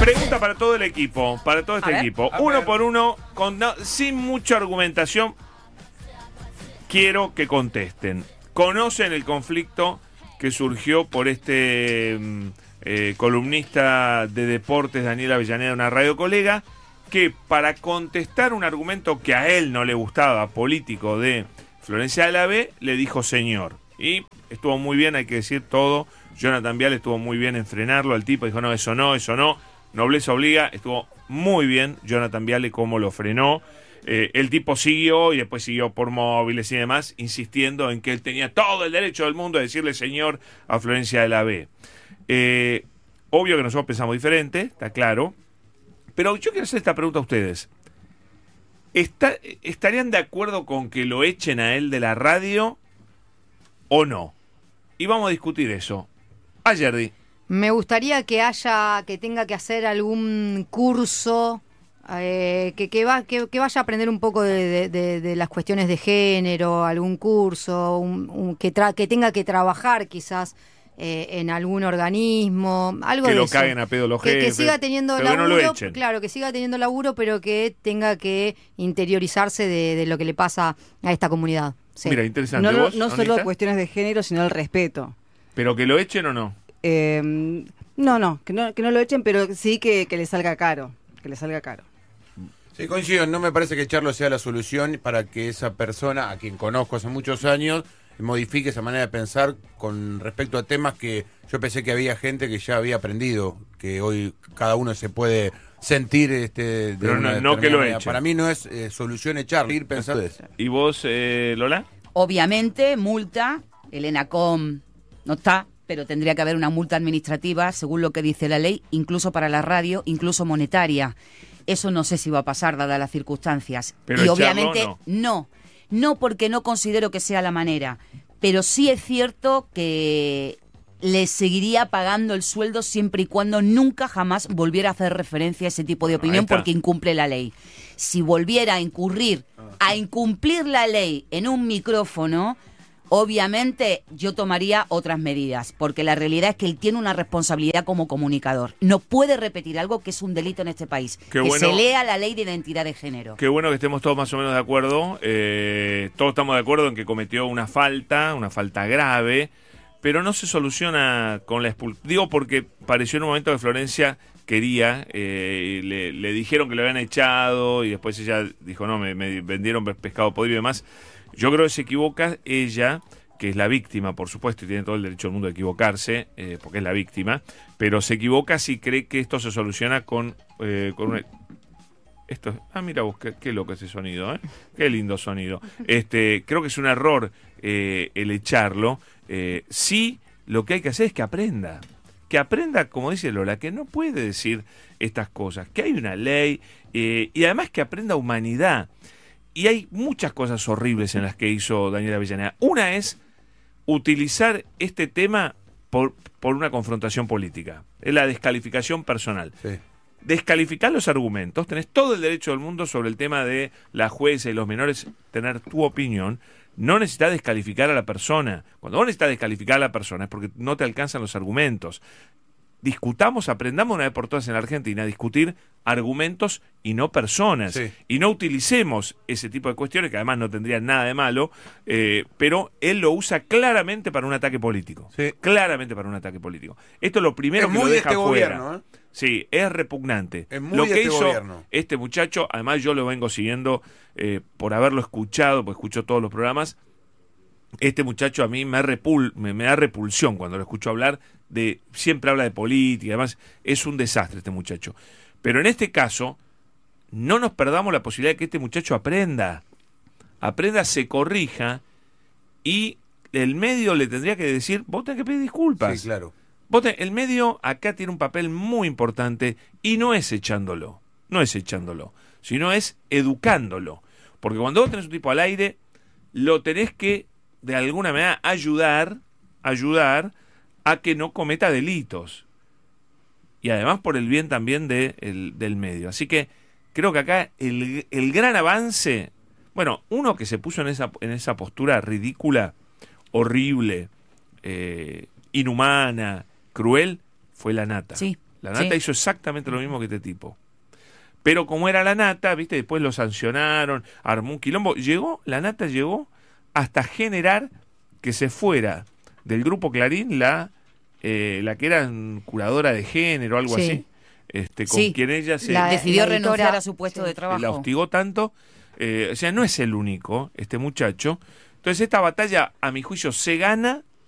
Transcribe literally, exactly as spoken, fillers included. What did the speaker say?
Pregunta para todo el equipo, para todo este A ver, equipo. a Uno ver. por uno, con, no, sin mucha argumentación, quiero que contesten. ¿Conocen el conflicto que surgió por este mm, eh, columnista de deportes, Daniel Avellaneda, una radio colega, que para contestar un argumento que a él no le gustaba, político, de Florencia de la B, le dijo señor? Y estuvo muy bien, hay que decir todo. Jonathan Vial estuvo muy bien en frenarlo al tipo, dijo no, eso no, eso no. Nobleza obliga, estuvo muy bien Jonathan Viale cómo lo frenó. Eh, el tipo siguió y después siguió por móviles y demás, insistiendo en que él tenía todo el derecho del mundo a decirle señor a Florencia de la B. Eh, obvio que nosotros pensamos diferente, está claro. Pero yo quiero hacer esta pregunta a ustedes. ¿Está, ¿Estarían de acuerdo con que lo echen a él de la radio o no? Y vamos a discutir eso. Ayerdi. Me gustaría que haya, que tenga que hacer algún curso, eh, que, que, va, que, que vaya a aprender un poco de, de, de, de las cuestiones de género, algún curso, un, un, que, tra que tenga que trabajar quizás eh, en algún organismo, algo Que de lo eso. caguen a pedo los que, jefes. que siga teniendo pero que no lo laburo, echen. claro, que siga teniendo laburo, pero que tenga que interiorizarse de, de lo que le pasa a esta comunidad. Sí. Mira, interesante. No, no, ¿Vos, no solo Anita? cuestiones de género, sino el respeto. ¿Pero que lo echen o no? Eh, no, no, que no, que no lo echen, pero sí que, que le salga caro, que le salga caro. Sí, coincido, no me parece que echarlo sea la solución para que esa persona, a quien conozco hace muchos años, modifique esa manera de pensar con respecto a temas que yo pensé que había gente que ya había aprendido, que hoy cada uno se puede sentir este de Pero una no- no que lo determinada manera. echen. Para mí no es eh, solución echarlo, ir pensando eso. ¿Y vos, eh, Lola? Obviamente, multa, el ENACOM no está, pero tendría que haber una multa administrativa, según lo que dice la ley, incluso para la radio, incluso monetaria. Eso no sé si va a pasar, dadas las circunstancias. Pero y echarlo, obviamente, no. no. No, porque no considero que sea la manera. Pero sí es cierto que le seguiría pagando el sueldo siempre y cuando nunca jamás volviera a hacer referencia a ese tipo de Bueno, ahí opinión está. porque incumple la ley. Si volviera a incurrir, a incumplir la ley en un micrófono, obviamente yo tomaría otras medidas, porque la realidad es que él tiene una responsabilidad como comunicador. No puede repetir algo que es un delito en este país. Qué que bueno. se lea la ley de identidad de género. Qué bueno que estemos todos más o menos de acuerdo. Eh, todos estamos de acuerdo en que cometió una falta, una falta grave, pero no se soluciona con la expulsión. Digo porque pareció en un momento que Florencia quería, eh, le, le dijeron que lo habían echado y después ella dijo, no, me, me vendieron pescado podrido y demás. Yo creo que se equivoca ella, que es la víctima, por supuesto, y tiene todo el derecho del mundo de equivocarse, eh, porque es la víctima, pero se equivoca si cree que esto se soluciona con, eh, con una... Esto, ah, mira vos, qué, qué loco ese sonido, ¿eh? Qué lindo sonido. Este, creo que es un error eh, el echarlo. Eh, sí, lo que hay que hacer es que aprenda. Que aprenda, como dice Lola, que no puede decir estas cosas, que hay una ley, eh, y además que aprenda humanidad. Y hay muchas cosas horribles en las que hizo Daniel Avellaneda. Una es utilizar este tema por, por una confrontación política. Es la descalificación personal. Sí. Descalificar los argumentos, tenés todo el derecho del mundo sobre el tema de la jueza y los menores, tener tu opinión. No necesitas descalificar a la persona. Cuando vos necesitas descalificar a la persona es porque no te alcanzan los argumentos. Discutamos, aprendamos una vez por todas en la Argentina a discutir argumentos y no personas. Sí. Y no utilicemos ese tipo de cuestiones, que además no tendrían nada de malo, eh, pero él lo usa claramente para un ataque político. Sí. Claramente para un ataque político. Esto es lo primero Es que muy lo de deja este fuera. gobierno, ¿eh? Sí, es repugnante. Es muy lo de que este hizo gobierno. este muchacho, además yo lo vengo siguiendo eh, por haberlo escuchado, porque escucho todos los programas. Este muchacho a mí me, repul me, me da repulsión cuando lo escucho hablar de, siempre habla de política, además es un desastre este muchacho. Pero en este caso, no nos perdamos la posibilidad de que este muchacho aprenda, aprenda, se corrija, y el medio le tendría que decir, vos tenés que pedir disculpas. Sí, claro. Vos tenés, el medio acá tiene un papel muy importante y no es echándolo, no es echándolo, sino es educándolo. Porque cuando vos tenés un tipo al aire, lo tenés que de alguna manera ayudar, ayudar a que no cometa delitos. Y además por el bien también de, el, del medio. Así que creo que acá el, el gran avance, bueno, uno que se puso en esa, en esa postura ridícula, horrible, eh, inhumana, cruel, fue la Nata. Sí. La Nata Sí. hizo exactamente lo mismo que este tipo. Pero como era la Nata, viste, después lo sancionaron, armó un quilombo. Llegó, la Nata llegó hasta generar que se fuera del grupo Clarín la, eh, la que era curadora de género, algo Sí. así, este, con Sí. quien ella se La- Decidió editora- renunciar a su puesto sí. de trabajo. la hostigó tanto. Eh, o sea, no es el único, este muchacho. Entonces esta batalla, a mi juicio, se gana